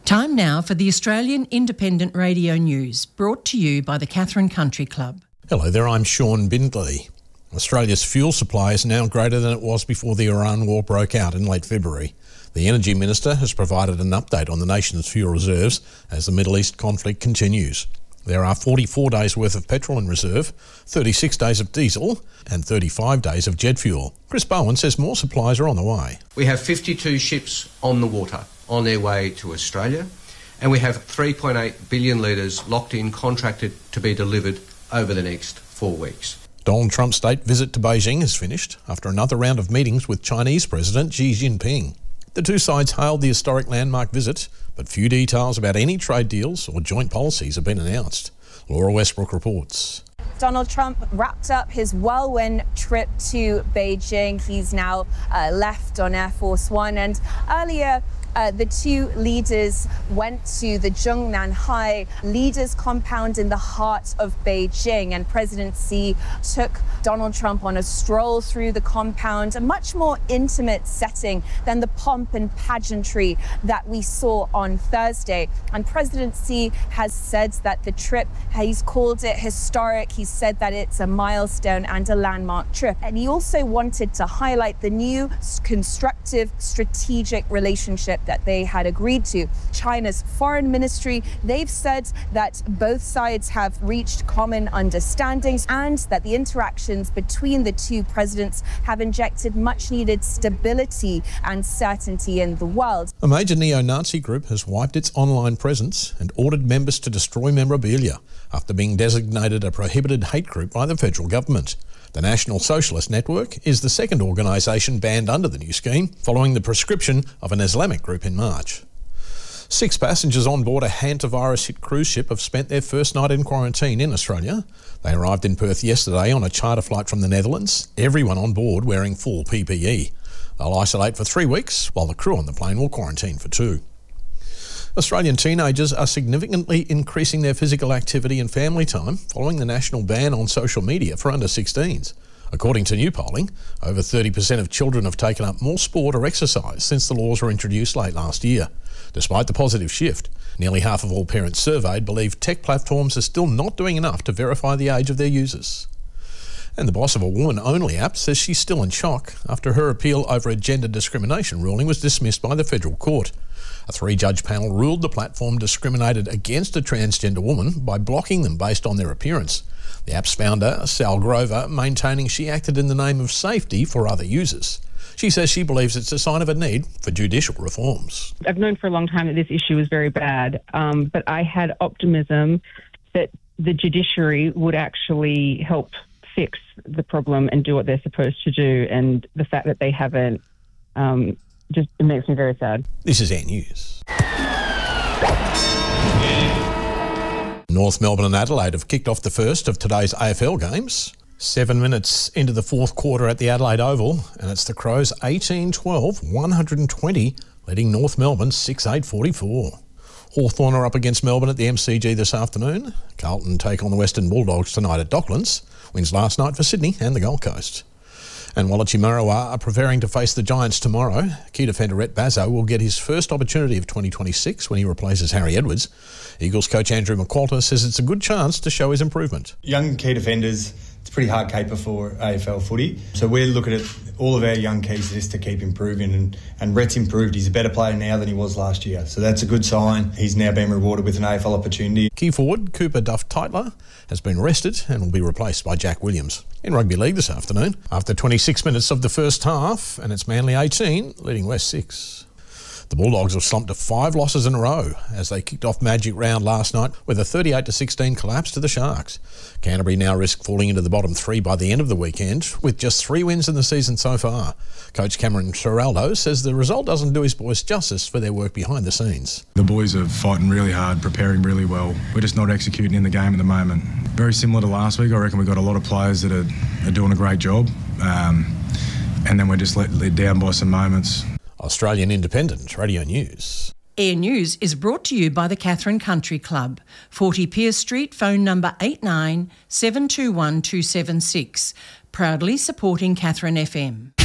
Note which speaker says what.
Speaker 1: Time now for the Australian Independent Radio News, brought to you by the Katherine Country Club.
Speaker 2: Hello there, I'm Sean Bindley. Australia's fuel supply is now greater than it was before the Iran war broke out in late February. The Energy Minister has provided an update on the nation's fuel reserves as the Middle East conflict continues. There are 44 days worth of petrol in reserve, 36 days of diesel and 35 days of jet fuel. Chris Bowen says more supplies are on the way.
Speaker 3: We have 52 ships on the water on their way to Australia, and we have 3.8 billion litres locked in, contracted to be delivered over the next 4 weeks.
Speaker 2: Donald Trump's state visit to Beijing has finished after another round of meetings with Chinese President Xi Jinping. The two sides hailed the historic landmark visit, but few details about any trade deals or joint policies have been announced. Laura Westbrook reports.
Speaker 4: Donald Trump wrapped up his whirlwind trip to Beijing. He's now left on Air Force One, and earlier the two leaders went to the Zhongnanhai Leaders Compound in the heart of Beijing, and President Xi took Donald Trump on a stroll through the compound, a much more intimate setting than the pomp and pageantry that we saw on Thursday. And President Xi has said that the trip, he's called it historic. He said that it's a milestone and a landmark trip. And he also wanted to highlight the new constructive strategic relationship that they had agreed to. China's foreign ministry, they've said that both sides have reached common understandings and that the interactions between the two presidents have injected much needed stability and certainty in the world.
Speaker 2: A major neo-Nazi group has wiped its online presence and ordered members to destroy memorabilia after being designated a prohibited hate group by the federal government. The National Socialist Network is the second organisation banned under the new scheme, following the proscription of an Islamic group in March. 6 passengers on board a hantavirus-hit cruise ship have spent their first night in quarantine in Australia. They arrived in Perth yesterday on a charter flight from the Netherlands, everyone on board wearing full PPE. They'll isolate for 3 weeks, while the crew on the plane will quarantine for 2. Australian teenagers are significantly increasing their physical activity and family time following the national ban on social media for under-16s. According to new polling, over 30% of children have taken up more sport or exercise since the laws were introduced late last year. Despite the positive shift, nearly half of all parents surveyed believe tech platforms are still not doing enough to verify the age of their users. And the boss of a woman-only app says she's still in shock after her appeal over a gender discrimination ruling was dismissed by the federal court. A 3-judge panel ruled the platform discriminated against a transgender woman by blocking them based on their appearance. The app's founder, Sal Grover, maintaining she acted in the name of safety for other users. She says she believes it's a sign of a need for judicial reforms.
Speaker 5: I've known for a long time that this issue is very bad, but I had optimism that the judiciary would actually help fix the problem and do what they're supposed to do, and the fact that they haven't just it makes me very sad.
Speaker 2: This is Air News. North Melbourne and Adelaide have kicked off the first of today's AFL games. 7 minutes into the fourth quarter at the Adelaide Oval, and it's the Crows 18-12, 120, leading North Melbourne 6-8-44. Hawthorn are up against Melbourne at the MCG this afternoon. Carlton take on the Western Bulldogs tonight at Docklands. Wins last night for Sydney and the Gold Coast. And Wallachi Marawa are preparing to face the Giants tomorrow. Key defender Rhett Bazzo will get his first opportunity of 2026 when he replaces Harry Edwards. Eagles coach Andrew McQualter says it's a good chance to show his improvement.
Speaker 6: Young key defenders, it's a pretty hard caper for AFL footy. So we're looking at all of our young keys just to keep improving, and Rhett's improved. He's a better player now than he was last year. So that's a good sign. He's now been rewarded with an AFL opportunity.
Speaker 2: Key forward Cooper Duff-Tytler has been rested and will be replaced by Jack Williams. In rugby league this afternoon, after 26 minutes of the first half, and it's Manly 18, leading West 6. The Bulldogs have slumped to 5 losses in a row as they kicked off Magic Round last night with a 38-16 collapse to the Sharks. Canterbury now risk falling into the bottom 3 by the end of the weekend, with just 3 wins in the season so far. Coach Cameron Ciraldo says the result doesn't do his boys justice for their work behind the scenes.
Speaker 7: The boys are fighting really hard, preparing really well. We're just not executing in the game at the moment. Very similar to last week. I reckon we've got a lot of players that are doing a great job, and then we're just let down by some moments.
Speaker 2: Australian Independent Radio News.
Speaker 1: Air News is brought to you by the Katherine Country Club, 40 Pearce Street, phone number 89 721 276. Proudly supporting Katherine FM.